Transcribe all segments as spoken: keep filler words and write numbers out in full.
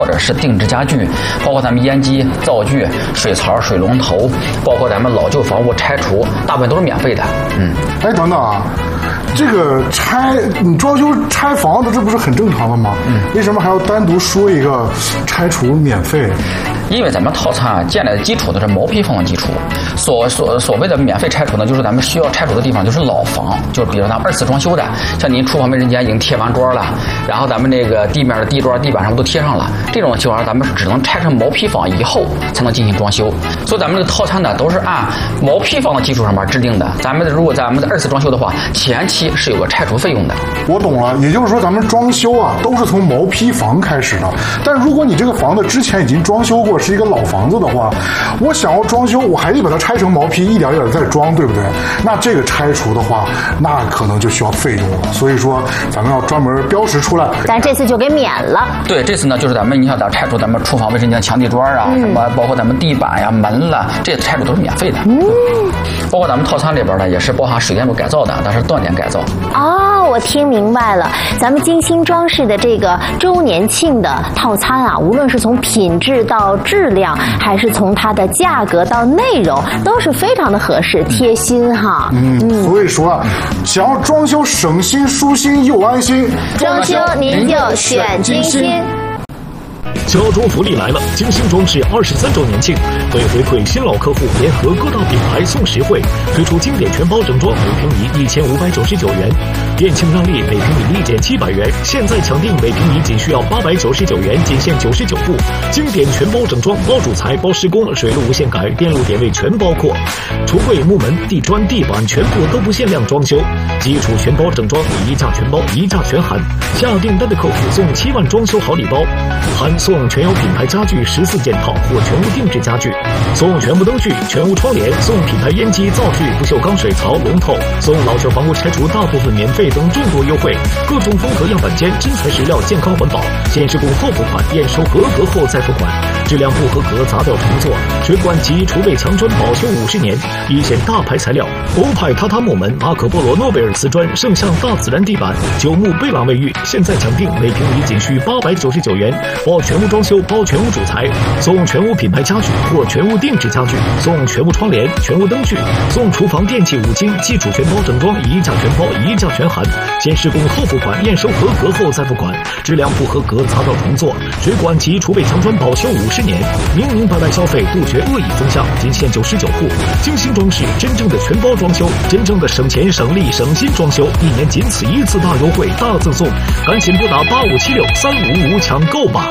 或者是定制家具，包括咱们烟机、灶具、水槽、水龙头，包括咱们老旧房屋拆除，大部分都是免费的。嗯， 哎，等等啊，这个拆你装修拆房子，这不是很正常的吗？嗯，为什么还要单独说一个拆除免费？ 因为咱们套餐建立的基础都是毛坯房的基础，所所所谓的免费拆除呢，就是咱们需要拆除的地方就是老房，就是比如咱们二次装修的，像您厨房卫生间已经贴完砖了，然后咱们这个地面的地砖、地板上都贴上了，这种情况下咱们只能拆成毛坯房以后才能进行装修。所以咱们这个套餐呢都是按毛坯房的基础上面制定的。咱们如果咱们的二次装修的话，前期是有个拆除费用的。 我懂了，也就是说咱们装修啊都是从毛坯房开始的。但如果你这个房子之前已经装修过，是一个老房子的话，我想要装修，我还得把它拆成毛坯，一点一点再装，对不对？那这个拆除的话，那可能就需要费用了。所以说，咱们要专门标识出来。 但这次就给免了。 对，这次呢，就是咱们你想咱拆除咱们厨房卫生间墙地砖啊，嗯、什么包括咱们地板呀、门了，这些拆除都是免费的。嗯，包括咱们套餐里边呢，也是包含水电路改造的，但是断点改造。 哦，我听明白了，咱们精心装饰的这个周年庆的套餐啊，无论是从品质到质量，还是从它的价格到内容，都是非常的合适、贴心哈。 嗯，嗯所以说啊，想要装修省心、舒心又安心， 装修您就选精心。 家装福利来了！精心装饰二十三周年庆，为回馈新老客户，联合各大品牌送实惠，推出经典全包整装，每平米一千五百九十九元；店庆让利，每平米立减七百元。现在抢订，每平米仅需要八百九十九元，仅限九十九部。经典全包整装，包主材、包施工，水路无限改，电路点位全包括。橱柜、木门、地砖、地板全部都不限量装修，基础全包整装，一价全包，一价全含。下订单的客户送七万装修好礼包，含送全有品牌家具十四件套或全屋定制家具，送全屋灯具、全屋窗帘，送品牌烟机、灶具、不锈钢水槽、龙头，送老旧房屋拆除大部分免费等众多优惠。各种风格样板间，真材实料，健康环保，先施工后付款，验收合格后再付款。质量不合格砸掉重做，水管及储备墙砖保修五十年，一线大牌材料，欧派榻榻木门、马可波罗诺贝尔瓷砖、圣象大自然地板、九牧贝朗卫浴，现在抢订，每平米仅需八百九十九元，包全屋装修，包全屋主材，送全屋品牌家具或全屋定制家具，送全屋窗帘、全屋灯具，送厨房电器五金，基础全包整装，一价全包，一价全含，先施工后付款，验收合格后再付款，质量不合格砸掉重做，水管及储备墙砖保修五十年，明明白白消费，杜绝恶意风向，仅限九十九户，精心装饰，真正的全包装修，真正的省钱省力省心装修，一年仅此一次大优惠大赠送，赶紧拨打八五七六三五五抢购吧。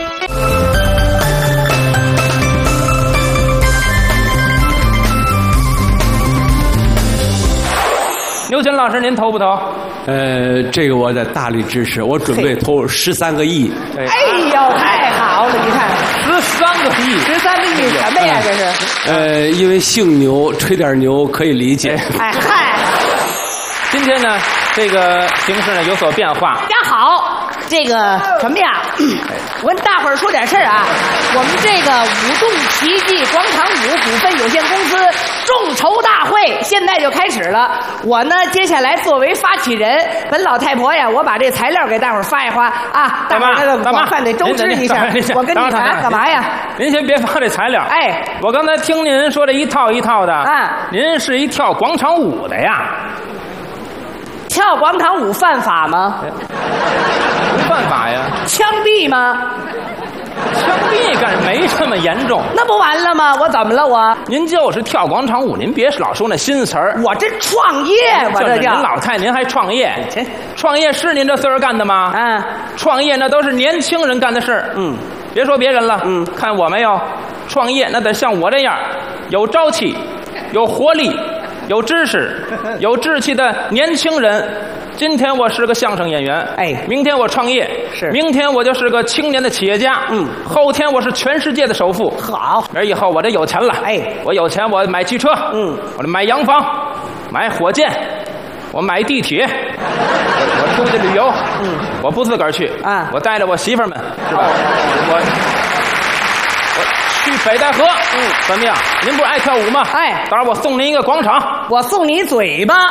牛群老师，您投不投？ 呃，这个我得大力支持，我准备投十三个亿。 哎呦，太好了！你看， 十三个亿， 十三个亿什么呀？这是？ 呃，因为姓牛，吹点牛可以理解。 哎嗨， 今天呢，这个形势呢有所变化。 大家好，这个什么呀？我跟大伙儿说点事儿啊。我们这个舞动奇迹广场舞股份有限公司众筹大会现在就开始了。我呢，接下来作为发起人，本老太婆呀，我把这材料给大伙儿发一发啊，大伙儿那个广泛得周知一下。我跟你谈干嘛呀？ 您先别发这材料。 哎， 我刚才听您说这一套一套的， 啊， 您是一跳广场舞的呀？ 跳广场舞犯法吗？ 不犯法呀。 枪毙吗？ 枪毙干没这么严重， 那不完了吗？我怎么了我？ 您就是跳广场舞，您别老说那新词儿。 我这创业，我这叫。 您老太您还创业？创业是您这岁数干的吗？ 嗯， 创业那都是年轻人干的事儿。 嗯， 别说别人了， 嗯， 看我没有，创业那得像我这样，有朝气，有活力，有知识，有志气的年轻人。今天我是个相声演员， 哎， 明天我创业， 是， 明天我就是个青年的企业家， 嗯， 后天我是全世界的首富， 好， 而以后我这有钱了， 哎， 我有钱我买汽车， 嗯， 我买洋房，买火箭，我买地铁，我, 我出去旅游， 嗯， 我不自个儿去， 啊， 我带着我媳妇儿们，是吧？我。去北戴河，嗯，怎么样？您不是爱跳舞吗？ 哎， 到时候我送您一个广场， 我送你嘴巴。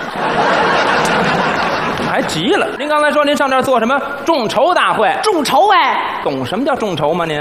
还急了！您刚才说您上这儿做什么众筹大会？ 众筹呗？ 懂什么叫众筹吗？您